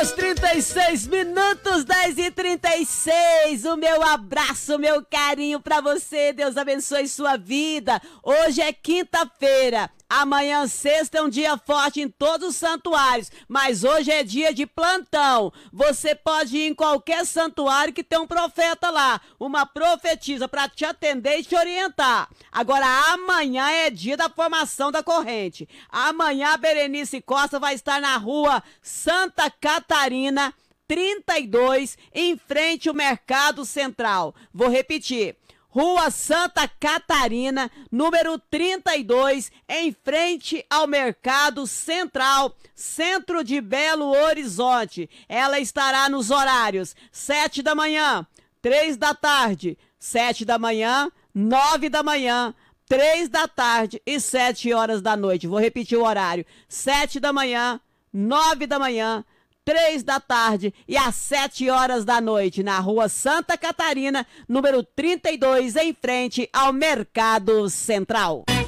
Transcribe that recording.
10h36, 10h36. O meu abraço, o meu carinho pra você. Deus abençoe sua vida. Hoje é quinta-feira. Amanhã, sexta, é um dia forte em todos os santuários, mas hoje é dia de plantão. Você pode ir em qualquer santuário que tem um profeta lá, uma profetisa para te atender e te orientar. Agora, amanhã é dia da formação da corrente. Amanhã a Berenice Costa vai estar na rua Santa Catarina, 32, em frente ao Mercado Central. Vou repetir. Rua Santa Catarina, número 32, em frente ao Mercado Central, centro de Belo Horizonte. Ela estará nos horários 7 da manhã, 3 da tarde, 7 da manhã, 9 da manhã, 3 da tarde e 7 horas da noite. Vou repetir o horário: 7 da manhã, 9 da manhã, 3 da tarde e às 7 horas da noite, na rua Santa Catarina, número 32, em frente ao Mercado Central.